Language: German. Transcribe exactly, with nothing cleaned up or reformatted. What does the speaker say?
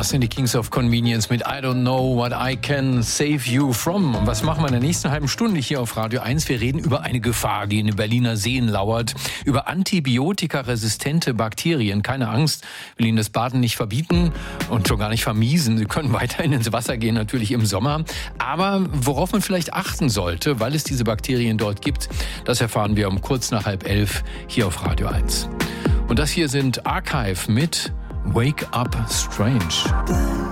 Das sind die Kings of Convenience mit I don't know what I can save you from. Und was machen wir in der nächsten halben Stunde hier auf Radio eins? Wir reden über eine Gefahr, die in den Berliner Seen lauert. Über antibiotikaresistente Bakterien. Keine Angst, will Ihnen das Baden nicht verbieten und schon gar nicht vermiesen. Sie können weiterhin ins Wasser gehen, natürlich im Sommer. Aber worauf man vielleicht achten sollte, weil es diese Bakterien dort gibt, das erfahren wir um kurz nach halb elf hier auf Radio eins. Und das hier sind Archive mit Wake Up Strange.